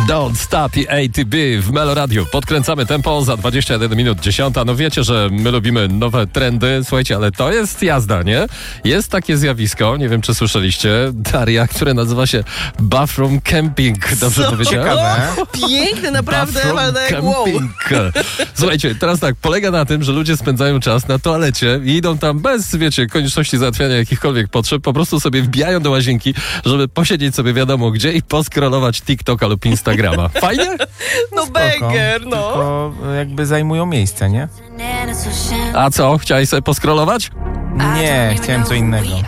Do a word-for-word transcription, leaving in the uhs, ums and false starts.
Don't Stop i A T B w Melo Radio. Podkręcamy tempo za dwadzieścia jeden minut dziesiąta. No wiecie, że my lubimy nowe trendy. Słuchajcie, ale to jest jazda, nie? Jest takie zjawisko, nie wiem czy słyszeliście, Daria, które nazywa się bathroom camping. Dobrze Co? powiedziałem? O, piękne, naprawdę, Bathroom ale wow. camping. Słuchajcie, teraz tak, polega na tym, że ludzie spędzają czas na toalecie i idą tam bez, wiecie, konieczności załatwiania jakichkolwiek potrzeb, po prostu sobie wbijają do łazienki, żeby posiedzieć sobie wiadomo gdzie i poskrolować TikToka lub Instagrama. Fajnie? No banger, no. Tylko jakby zajmują miejsce, nie? A co, chciałeś sobie poskrolować? Nie, chciałem co innego.